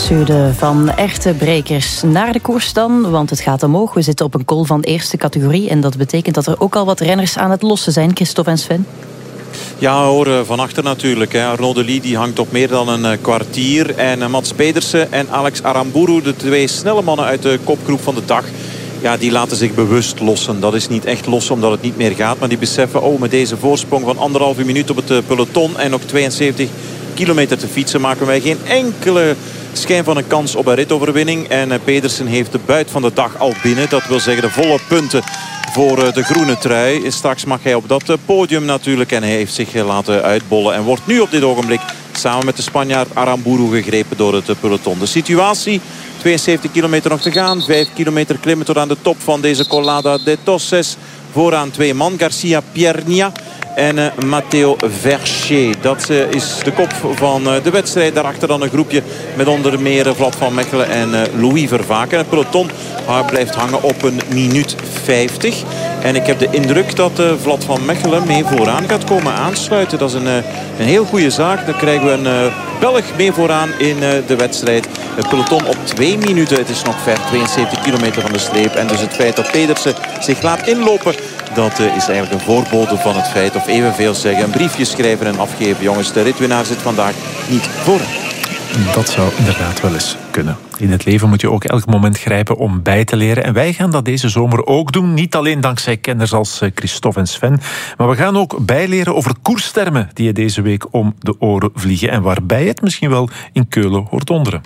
waarschuwde van echte brekers. Naar de koers dan, want het gaat omhoog. We zitten op een col van eerste categorie en dat betekent dat er ook al wat renners aan het lossen zijn, Christophe en Sven. Ja hoor, van achter natuurlijk. Arnaud de Lie die hangt op meer dan een kwartier. En Mats Pedersen en Alex Aramburu, de twee snelle mannen uit de kopgroep van de dag, ja, die laten zich bewust lossen. Dat is niet echt lossen omdat het niet meer gaat. Maar die beseffen, met deze voorsprong van 1,5 minuut op het peloton en nog 72 kilometer te fietsen, maken wij geen enkele schijn van een kans op een ritoverwinning. En Pedersen heeft de buit van de dag al binnen. Dat wil zeggen de volle punten voor de groene trui. Straks mag hij op dat podium natuurlijk. En hij heeft zich laten uitbollen. En wordt nu op dit ogenblik samen met de Spanjaard Aramburu gegrepen door het peloton. De situatie: 72 kilometer nog te gaan. 5 kilometer klimmen tot aan de top van deze Collada de Toses. Vooraan twee man. Garcia Piernia en Matteo Vercher. Dat is de kop van de wedstrijd. Daarachter dan een groepje met onder meer Vlad van Mechelen en Louis Vervaken. Het peloton blijft hangen op een minuut 50. En ik heb de indruk dat Vlad van Mechelen mee vooraan gaat komen aansluiten. Dat is een heel goede zaak. Dan krijgen we een Belg mee vooraan in de wedstrijd. Het peloton op 2 minuten. Het is nog ver, 72 kilometer van de streep. En dus het feit dat Pedersen zich laat inlopen, dat is eigenlijk een voorbode van het feit, of evenveel zeggen, een briefje schrijven en afgeven. Jongens, de ritwinnaar zit vandaag niet voor. Dat zou inderdaad wel eens kunnen. In het leven moet je ook elk moment grijpen om bij te leren. En wij gaan dat deze zomer ook doen. Niet alleen dankzij kenners als Christophe en Sven. Maar we gaan ook bijleren over koerstermen die je deze week om de oren vliegen. En waarbij het misschien wel in Keulen hoort donderen.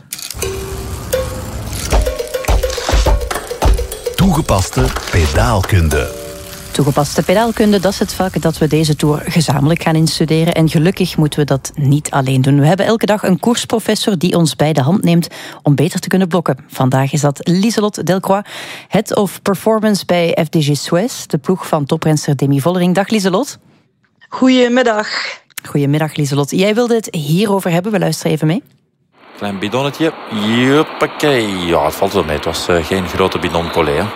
Toegepaste pedaalkunde. Toegepaste pedaalkunde, dat is het vak dat we deze Tour gezamenlijk gaan instuderen. En gelukkig moeten we dat niet alleen doen. We hebben elke dag een koersprofessor die ons bij de hand neemt om beter te kunnen blokken. Vandaag is dat Lieselot Delcroix, Head of Performance bij FDJ Suez, de ploeg van toprenster Demi Vollering. Dag Lieselot. Goedemiddag. Goedemiddag Lieselot. Jij wilde het hierover hebben, we luisteren even mee. Klein bidonnetje. Juppakee. Ja, het valt wel mee. Het was geen grote bidon collé, hè.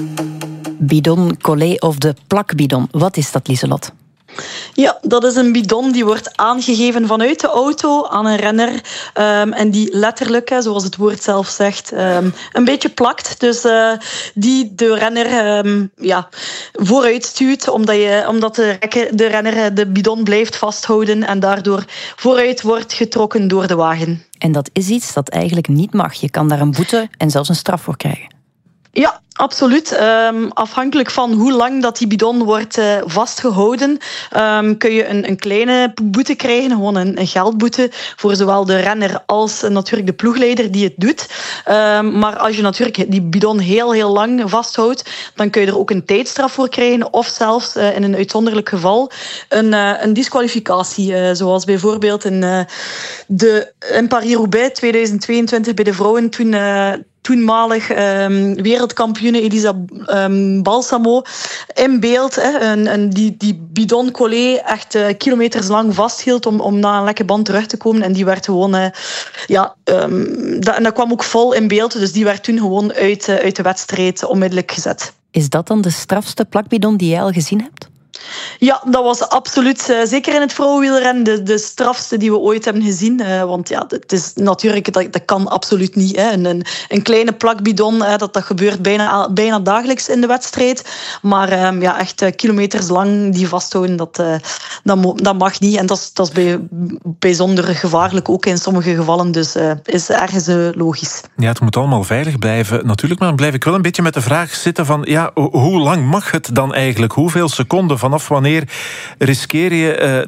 Bidon collé of de plakbidon. Wat is dat, Lieselot? Ja, dat is een bidon die wordt aangegeven vanuit de auto aan een renner. En die letterlijk, zoals het woord zelf zegt, een beetje plakt. Dus die de renner vooruit stuurt, omdat de renner de bidon blijft vasthouden en daardoor vooruit wordt getrokken door de wagen. En dat is iets dat eigenlijk niet mag. Je kan daar een boete en zelfs een straf voor krijgen. Ja, absoluut. Afhankelijk van hoe lang dat die bidon wordt vastgehouden, kun je een kleine boete krijgen, gewoon een geldboete voor zowel de renner als natuurlijk de ploegleider die het doet. Maar als je natuurlijk die bidon heel, heel lang vasthoudt, dan kun je er ook een tijdstraf voor krijgen of zelfs in een uitzonderlijk geval een disqualificatie. Zoals bijvoorbeeld in Paris-Roubaix 2022 bij de vrouwen toenmalig wereldkampioene Elisa Balsamo in beeld. Die bidon collé echt kilometers lang vasthield om na een lekke band terug te komen. En die werd gewoon... en dat kwam ook vol in beeld. Dus die werd toen gewoon uit de wedstrijd onmiddellijk gezet. Is dat dan de strafste plakbidon die jij al gezien hebt? Ja, dat was absoluut, zeker in het vrouwenwielrennen, de strafste die we ooit hebben gezien. Want ja, het is natuurlijk, dat kan absoluut niet. Hè. Een kleine plakbidon, dat gebeurt bijna dagelijks in de wedstrijd. Maar echt kilometers lang die vasthouden, dat mag niet. En dat is bijzonder gevaarlijk, ook in sommige gevallen. Dus is ergens logisch. Ja, het moet allemaal veilig blijven natuurlijk. Maar dan blijf ik wel een beetje met de vraag zitten van, ja, hoe lang mag het dan eigenlijk? Hoeveel seconden? Vanaf wanneer riskeer je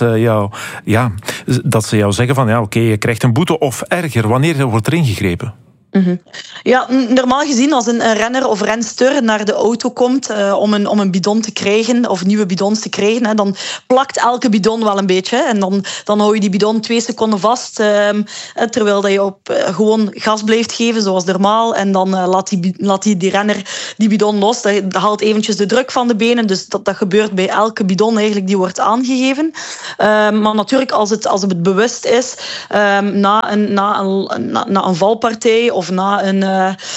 dat ze jou zeggen van oké, je krijgt een boete of erger? Wanneer wordt er ingegrepen? Ja, normaal gezien als een renner of renster naar de auto komt om een bidon te krijgen of nieuwe bidons te krijgen, dan plakt elke bidon wel een beetje. En dan hou je die bidon 2 seconden vast terwijl dat je op gewoon gas blijft geven zoals normaal. En dan laat die renner die bidon los. Dat haalt eventjes de druk van de benen. Dus dat gebeurt bij elke bidon eigenlijk die wordt aangegeven. Maar natuurlijk als het bewust is na een valpartij of na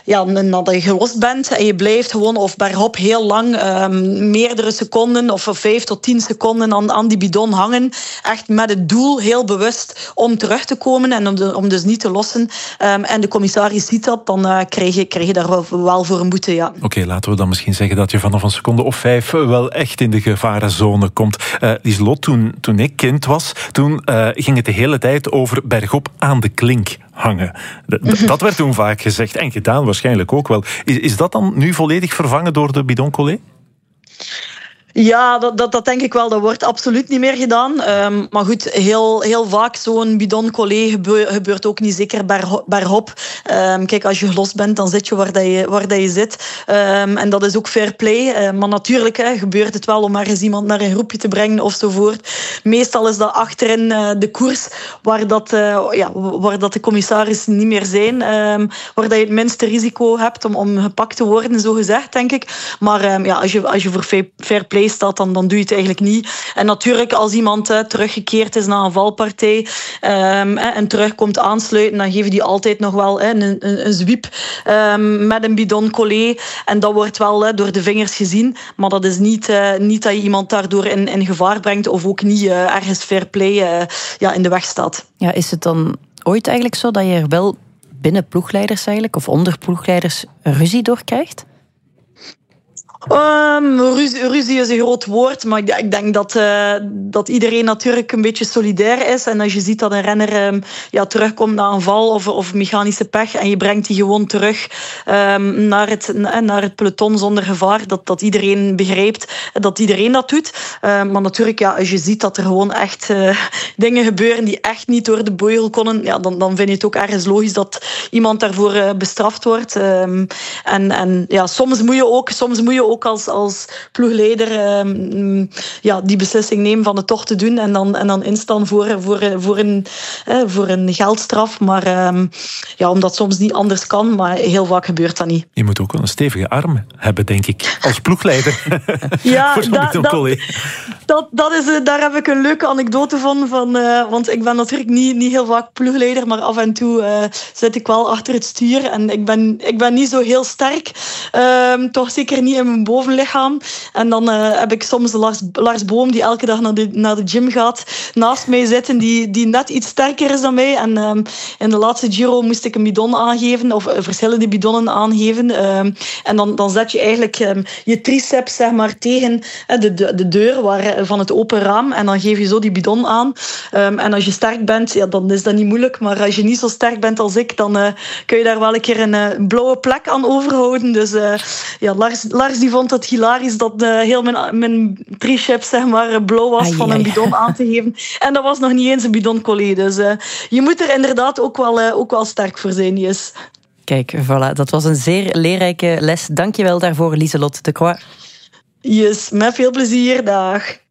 nadat je gelost bent en je blijft gewoon of bergop heel lang, meerdere seconden of 5 tot 10 seconden aan die bidon hangen. Echt met het doel, heel bewust, om terug te komen en om dus niet te lossen. En de commissaris ziet dat, dan krijg je daar wel voor een boete, ja. Oké, laten we dan misschien zeggen dat je vanaf een seconde of 5 wel echt in de gevarenzone komt. Lieselot, toen ik kind was, toen ging het de hele tijd over bergop aan de klink hangen. Dat werd toen vaak gezegd en gedaan waarschijnlijk ook wel. Is dat dan nu volledig vervangen door de bidoncollé? Ja, dat denk ik wel. Dat wordt absoluut niet meer gedaan. Maar goed, heel vaak zo'n bidoncollé gebeurt ook niet, zeker bergop. Kijk, als je gelost bent, dan zit je waar dat je zit. En dat is ook fair play. Maar natuurlijk gebeurt het wel om ergens iemand naar een groepje te brengen ofzovoort. Meestal is dat achterin de koers waar dat de commissarissen niet meer zijn. Waar dat je het minste risico hebt om gepakt te worden, zo gezegd, denk ik. Maar als je voor fair play staat, dan doe je het eigenlijk niet. En natuurlijk, als iemand teruggekeerd is na een valpartij en terugkomt aansluiten, dan geven die altijd nog wel een zwiep met een bidoncollé. En dat wordt wel door de vingers gezien. Maar dat is niet dat je iemand daardoor in gevaar brengt of ook niet ergens fair play in de weg staat. Ja, is het dan ooit eigenlijk zo dat je er wel binnen ploegleiders eigenlijk, of onder ploegleiders, ruzie door krijgt? Ruzie is een groot woord, maar ik denk dat iedereen natuurlijk een beetje solidair is. En als je ziet dat een renner terugkomt na een val of mechanische pech en je brengt die gewoon terug naar het peloton zonder gevaar, dat iedereen begrijpt dat iedereen dat doet. Maar natuurlijk, als je ziet dat er gewoon echt dingen gebeuren die echt niet door de beugel konden, dan vind je het ook ergens logisch dat iemand daarvoor bestraft wordt. En soms moet je ook als ploegleider die beslissing nemen van het toch te doen en dan instaan voor een geldstraf. Maar omdat soms niet anders kan, maar heel vaak gebeurt dat niet. Je moet ook wel een stevige arm hebben, denk ik, als ploegleider. Ja, daar heb ik een leuke anekdote van want ik ben natuurlijk niet heel vaak ploegleider, maar af en toe zit ik wel achter het stuur en ik ben niet zo heel sterk. Toch zeker niet in mijn bovenlichaam. En dan heb ik soms Lars Boom, die elke dag naar de gym gaat, naast mij zitten, die net iets sterker is dan mij. En in de laatste Giro moest ik een bidon aangeven, of verschillende bidonnen aangeven. En dan zet je eigenlijk je triceps zeg maar tegen de deur van het open raam. En dan geef je zo die bidon aan. En als je sterk bent, dan is dat niet moeilijk. Maar als je niet zo sterk bent als ik, dan kun je daar wel een keer een blauwe plek aan overhouden. Dus Lars die vond het hilarisch dat heel mijn triceps zeg maar blauw was van een bidon aan te geven. En dat was nog niet eens een bidoncollé. Dus je moet er inderdaad ook wel sterk voor zijn, yes. Kijk, voilà, dat was een zeer leerrijke les. Dank je wel daarvoor, Lieselot de Croix. Yes, met veel plezier. Dag.